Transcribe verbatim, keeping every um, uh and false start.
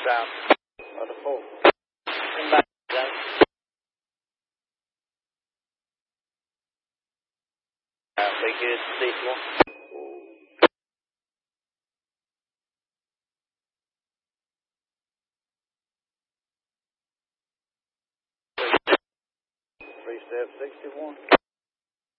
south. Or the four. Come back, John. Uh, we good, six one. Three step sixty one.